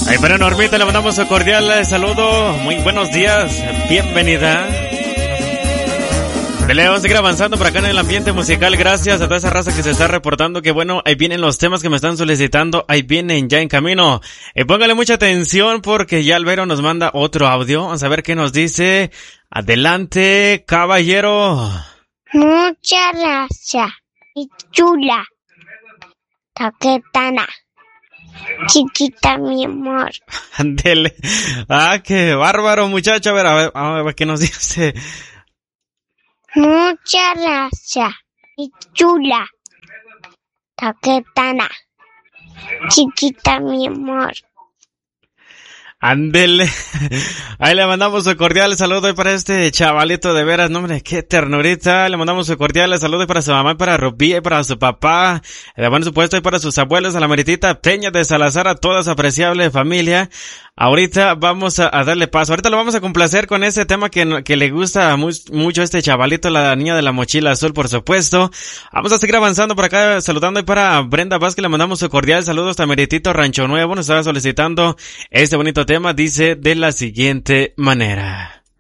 Ahí para Normita le mandamos un cordial saludo. Muy buenos días, bienvenida. Vamos a seguir avanzando por acá en el ambiente musical. Gracias a toda esa raza que se está reportando. Que bueno, ahí vienen los temas que me están solicitando. Ahí vienen ya en camino. Póngale mucha atención porque ya Albero nos manda otro audio. Vamos a ver qué nos dice. Adelante, caballero. Muchas gracias. Y chula. Taquetana. Chiquita, mi amor. Andele. Ah, qué bárbaro, muchacho. A ver qué nos dice. Muchas gracias. Y chula. Taquetana. Chiquita, mi amor. Ándele. Ahí le mandamos un cordial saludo para este chavalito de veras, no hombre, qué ternurita. Le mandamos un cordial saludo para su mamá y para Rubí y para su papá. Por supuesto y para sus abuelos, a la meritita Peña de Salazar, a toda su apreciable familia. Ahorita vamos a darle paso. Ahorita lo vamos a complacer con ese tema que le gusta mucho a este chavalito, la niña de la mochila azul, por supuesto. Vamos a seguir avanzando por acá, saludando y para Brenda Vázquez le mandamos un cordial saludo hasta Meritito Rancho Nuevo. Nos estaba solicitando este bonito tema, dice de la siguiente manera.